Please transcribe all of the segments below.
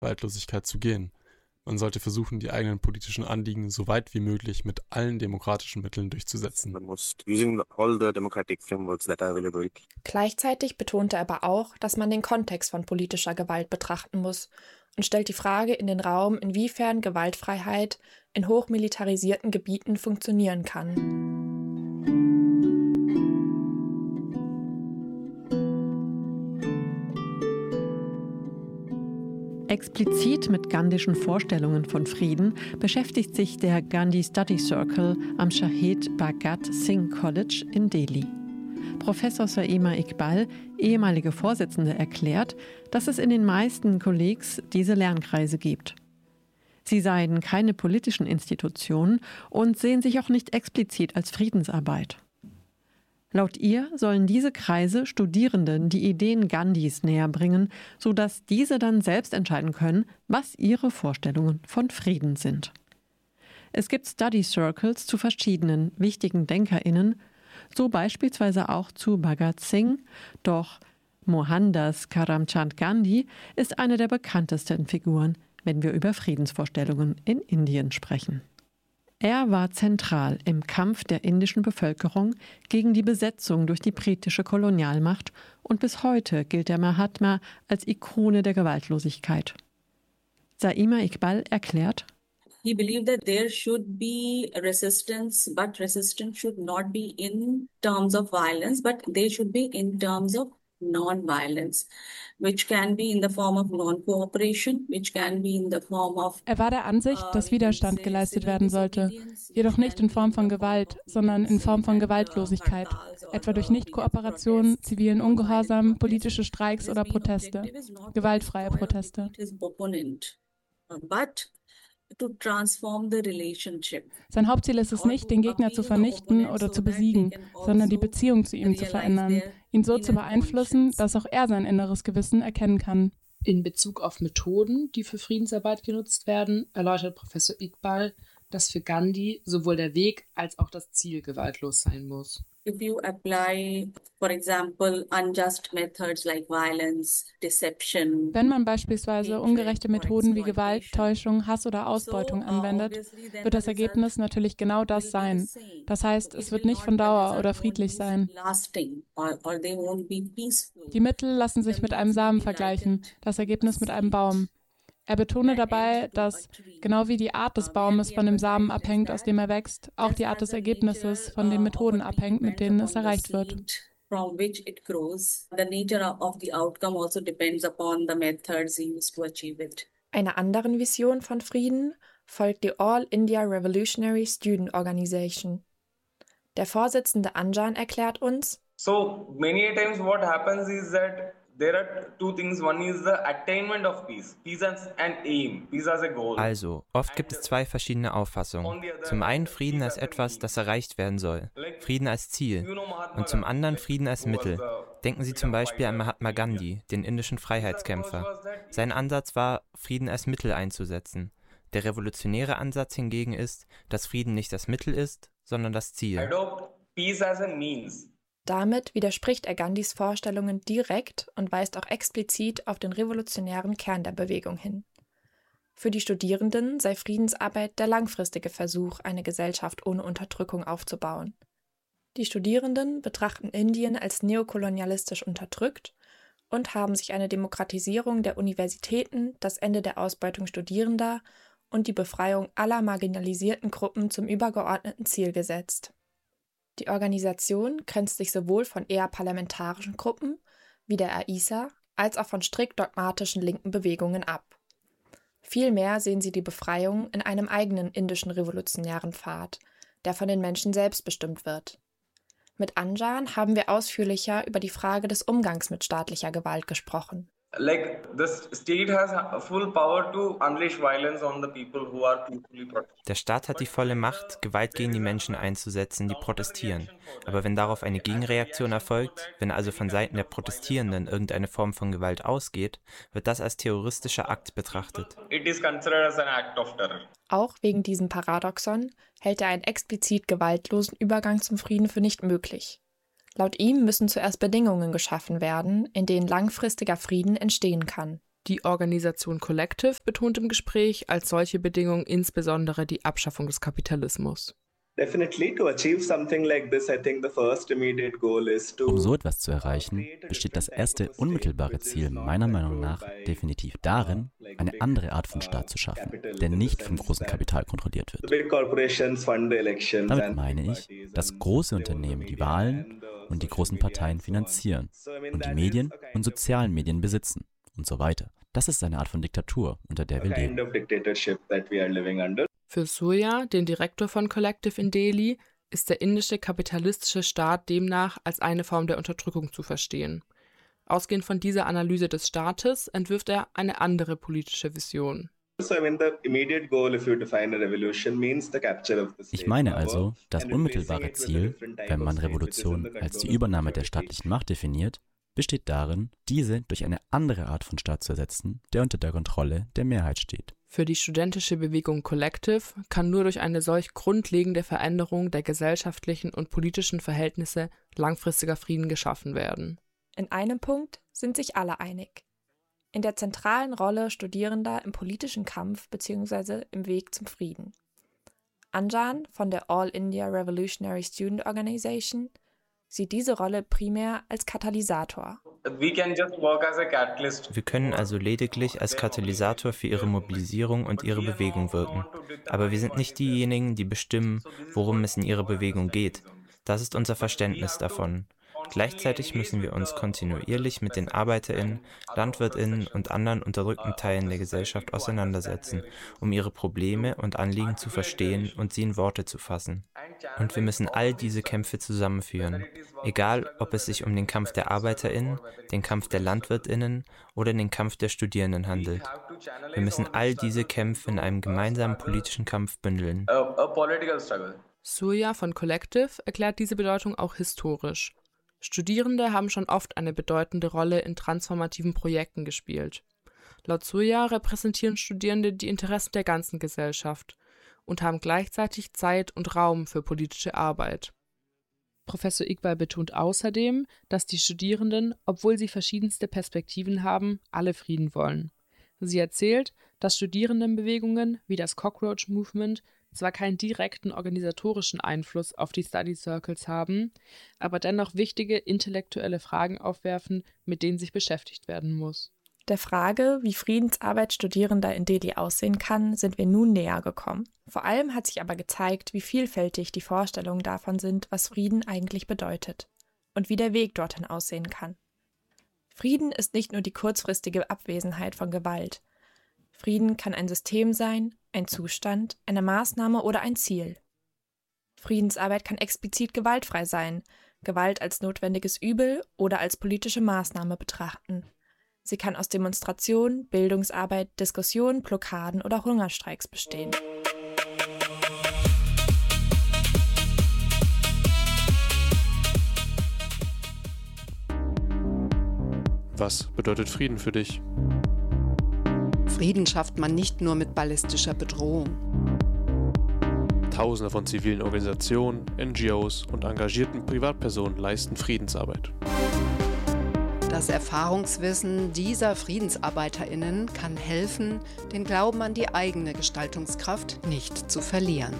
Gewaltlosigkeit zu gehen. Man sollte versuchen, die eigenen politischen Anliegen so weit wie möglich mit allen demokratischen Mitteln durchzusetzen. Gleichzeitig betonte er aber auch, dass man den Kontext von politischer Gewalt betrachten muss und stellt die Frage in den Raum, inwiefern Gewaltfreiheit in hochmilitarisierten Gebieten funktionieren kann. Explizit mit gandhischen Vorstellungen von Frieden beschäftigt sich der Gandhi Study Circle am Shahid Bhagat Singh College in Delhi. Professor Saima Iqbal, ehemalige Vorsitzende, erklärt, dass es in den meisten Kollegs diese Lernkreise gibt. Sie seien keine politischen Institutionen und sehen sich auch nicht explizit als Friedensarbeit. Laut ihr sollen diese Kreise Studierenden die Ideen Gandhis näher bringen, sodass diese dann selbst entscheiden können, was ihre Vorstellungen von Frieden sind. Es gibt Study Circles zu verschiedenen wichtigen DenkerInnen, so beispielsweise auch zu Bhagat Singh, doch Mohandas Karamchand Gandhi ist eine der bekanntesten Figuren, wenn wir über Friedensvorstellungen in Indien sprechen. Er war zentral im Kampf der indischen Bevölkerung gegen die Besetzung durch die britische Kolonialmacht und bis heute gilt der Mahatma als Ikone der Gewaltlosigkeit. Saima Iqbal erklärt: He believed that there should be resistance, but resistance should not be in terms of violence, but they should be in terms of non-violence, which can be in the form of non-cooperation, which can be in the form of... Er war der Ansicht, dass Widerstand geleistet werden sollte, jedoch nicht in Form von Gewalt, sondern in Form von Gewaltlosigkeit, etwa durch Nichtkooperation, zivilen Ungehorsam, politische Streiks oder Proteste, gewaltfreie Proteste. Sein Hauptziel ist es nicht, den Gegner zu vernichten oder zu besiegen, sondern die Beziehung zu ihm zu verändern, ihn so zu beeinflussen, dass auch er sein inneres Gewissen erkennen kann. In Bezug auf Methoden, die für Friedensarbeit genutzt werden, erläutert Professor Iqbal, dass für Gandhi sowohl der Weg als auch das Ziel gewaltlos sein muss. If you apply, for example, unjust methods like violence, deception. Wenn man beispielsweise ungerechte Methoden wie Gewalt, Täuschung, Hass oder Ausbeutung anwendet, wird das Ergebnis natürlich genau das sein. Das heißt, es wird nicht von Dauer oder friedlich sein. Die Mittel lassen sich mit einem Samen vergleichen, das Ergebnis mit einem Baum. Er betone dabei, dass, genau wie die Art des Baumes von dem Samen abhängt, aus dem er wächst, auch die Art des Ergebnisses von den Methoden abhängt, mit denen es erreicht wird. Einer anderen Vision von Frieden folgt die All India Revolutionary Student Organization. Der Vorsitzende Anjan erklärt uns: So many times what happens is that there are two things. One is the attainment of peace. Peace as an aim. Peace as a goal. Also, oft gibt es zwei verschiedene Auffassungen. Zum einen Frieden als etwas, das erreicht werden soll. Frieden als Ziel. Und zum anderen Frieden als Mittel. Denken Sie zum Beispiel an Mahatma Gandhi, den indischen Freiheitskämpfer. Sein Ansatz war, Frieden als Mittel einzusetzen. Der revolutionäre Ansatz hingegen ist, dass Frieden nicht das Mittel ist, sondern das Ziel. Adopt peace as a means. Damit widerspricht er Gandhis Vorstellungen direkt und weist auch explizit auf den revolutionären Kern der Bewegung hin. Für die Studierenden sei Friedensarbeit der langfristige Versuch, eine Gesellschaft ohne Unterdrückung aufzubauen. Die Studierenden betrachten Indien als neokolonialistisch unterdrückt und haben sich eine Demokratisierung der Universitäten, das Ende der Ausbeutung Studierender und die Befreiung aller marginalisierten Gruppen zum übergeordneten Ziel gesetzt. Die Organisation grenzt sich sowohl von eher parlamentarischen Gruppen wie der AISA als auch von strikt dogmatischen linken Bewegungen ab. Vielmehr sehen sie die Befreiung in einem eigenen indischen revolutionären Pfad, der von den Menschen selbst bestimmt wird. Mit Anjan haben wir ausführlicher über die Frage des Umgangs mit staatlicher Gewalt gesprochen. Like the state has full power to unleash violence on the people who are peacefully protesting. Der Staat hat die volle Macht, Gewalt gegen die Menschen einzusetzen, die protestieren. Aber wenn darauf eine Gegenreaktion erfolgt, wenn also von Seiten der Protestierenden irgendeine Form von Gewalt ausgeht, wird das als terroristischer Akt betrachtet. It is considered as an act of terror. Auch wegen diesem Paradoxon hält er einen explizit gewaltlosen Übergang zum Frieden für nicht möglich. Laut ihm müssen zuerst Bedingungen geschaffen werden, in denen langfristiger Frieden entstehen kann. Die Organisation Collective betont im Gespräch als solche Bedingung insbesondere die Abschaffung des Kapitalismus. Um so etwas zu erreichen, besteht das erste unmittelbare Ziel meiner Meinung nach definitiv darin, eine andere Art von Staat zu schaffen, der nicht vom großen Kapital kontrolliert wird. Damit meine ich, dass große Unternehmen die Wahlen und die großen Parteien finanzieren und die Medien und sozialen Medien besitzen und so weiter. Das ist eine Art von Diktatur, unter der wir leben. Für Surya, den Direktor von Collective in Delhi, ist der indische kapitalistische Staat demnach als eine Form der Unterdrückung zu verstehen. Ausgehend von dieser Analyse des Staates entwirft er eine andere politische Vision. Ich meine also, das unmittelbare Ziel, wenn man Revolution als die Übernahme der staatlichen Macht definiert, besteht darin, diese durch eine andere Art von Staat zu ersetzen, der unter der Kontrolle der Mehrheit steht. Für die studentische Bewegung Collective kann nur durch eine solch grundlegende Veränderung der gesellschaftlichen und politischen Verhältnisse langfristiger Frieden geschaffen werden. In einem Punkt sind sich alle einig: in der zentralen Rolle Studierender im politischen Kampf bzw. im Weg zum Frieden. Anjan von der All India Revolutionary Student Organization sieht diese Rolle primär als Katalysator. Wir können also lediglich als Katalysator für ihre Mobilisierung und ihre Bewegung wirken. Aber wir sind nicht diejenigen, die bestimmen, worum es in ihrer Bewegung geht. Das ist unser Verständnis davon. Gleichzeitig müssen wir uns kontinuierlich mit den ArbeiterInnen, LandwirtInnen und anderen unterdrückten Teilen der Gesellschaft auseinandersetzen, um ihre Probleme und Anliegen zu verstehen und sie in Worte zu fassen. Und wir müssen all diese Kämpfe zusammenführen, egal ob es sich um den Kampf der ArbeiterInnen, den Kampf der LandwirtInnen oder den Kampf der Studierenden handelt. Wir müssen all diese Kämpfe in einem gemeinsamen politischen Kampf bündeln. Surya von Collective erklärt diese Bedeutung auch historisch. Studierende haben schon oft eine bedeutende Rolle in transformativen Projekten gespielt. Laut Surya repräsentieren Studierende die Interessen der ganzen Gesellschaft und haben gleichzeitig Zeit und Raum für politische Arbeit. Professor Iqbal betont außerdem, dass die Studierenden, obwohl sie verschiedenste Perspektiven haben, alle Frieden wollen. Sie erzählt, dass Studierendenbewegungen wie das Cockroach Movement zwar keinen direkten organisatorischen Einfluss auf die Study Circles haben, aber dennoch wichtige intellektuelle Fragen aufwerfen, mit denen sich beschäftigt werden muss. Der Frage, wie Friedensarbeit Studierender in Delhi aussehen kann, sind wir nun näher gekommen. Vor allem hat sich aber gezeigt, wie vielfältig die Vorstellungen davon sind, was Frieden eigentlich bedeutet und wie der Weg dorthin aussehen kann. Frieden ist nicht nur die kurzfristige Abwesenheit von Gewalt. Frieden kann ein System sein, ein Zustand, eine Maßnahme oder ein Ziel. Friedensarbeit kann explizit gewaltfrei sein, Gewalt als notwendiges Übel oder als politische Maßnahme betrachten. Sie kann aus Demonstrationen, Bildungsarbeit, Diskussionen, Blockaden oder Hungerstreiks bestehen. Was bedeutet Frieden für dich? Frieden schafft man nicht nur mit ballistischer Bedrohung. Tausende von zivilen Organisationen, NGOs und engagierten Privatpersonen leisten Friedensarbeit. Das Erfahrungswissen dieser FriedensarbeiterInnen kann helfen, den Glauben an die eigene Gestaltungskraft nicht zu verlieren.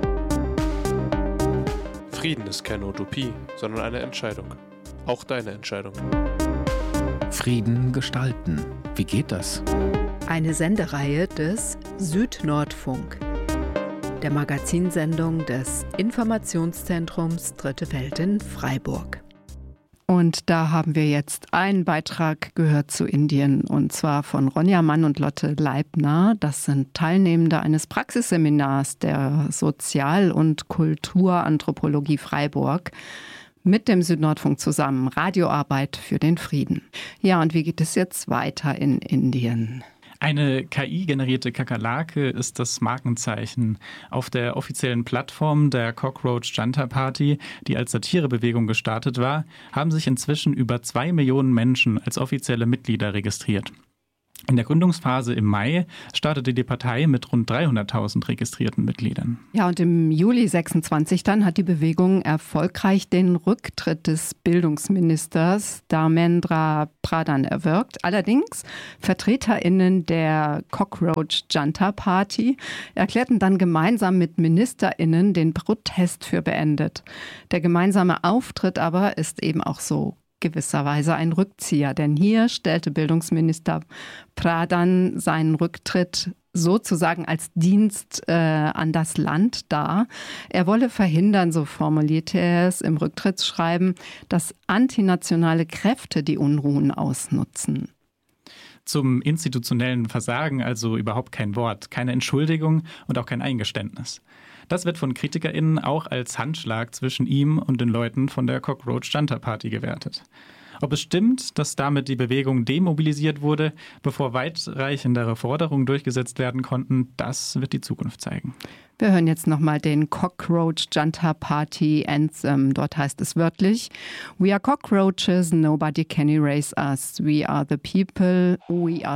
Frieden ist keine Utopie, sondern eine Entscheidung. Auch deine Entscheidung. Frieden gestalten. Wie geht das? Eine Sendereihe des Südnordfunk, der Magazinsendung des Informationszentrums Dritte Welt in Freiburg. Und da haben wir jetzt einen Beitrag gehört zu Indien, und zwar von Ronja Mann und Lotte Leibner. Das sind Teilnehmende eines Praxisseminars der Sozial- und Kulturanthropologie Freiburg mit dem Südnordfunk zusammen. Radioarbeit für den Frieden. Ja, und wie geht es jetzt weiter in Indien? Eine KI-generierte Kakerlake ist das Markenzeichen. Auf der offiziellen Plattform der Cockroach Janta Party, die als Satirebewegung gestartet war, haben sich inzwischen über 2 Millionen Menschen als offizielle Mitglieder registriert. In der Gründungsphase im Mai startete die Partei mit rund 300.000 registrierten Mitgliedern. Ja, und im Juli 26 dann hat die Bewegung erfolgreich den Rücktritt des Bildungsministers Dharmendra Pradhan erwirkt. Allerdings VertreterInnen der Cockroach Junta Party erklärten dann gemeinsam mit MinisterInnen den Protest für beendet. Der gemeinsame Auftritt aber ist eben auch so gewisserweise ein Rückzieher, denn hier stellte Bildungsminister Pradhan seinen Rücktritt sozusagen als Dienst an das Land dar. Er wolle verhindern, so formulierte er es im Rücktrittsschreiben, dass antinationale Kräfte die Unruhen ausnutzen. Zum institutionellen Versagen also überhaupt kein Wort, keine Entschuldigung und auch kein Eingeständnis. Das wird von KritikerInnen auch als Handschlag zwischen ihm und den Leuten von der Cockroach Junta Party gewertet. Ob es stimmt, dass damit die Bewegung demobilisiert wurde, bevor weitreichendere Forderungen durchgesetzt werden konnten, das wird die Zukunft zeigen. Wir hören jetzt nochmal den Cockroach Junta Party Anthem. Dort heißt es wörtlich: We are cockroaches, nobody can erase us. We are the people, we are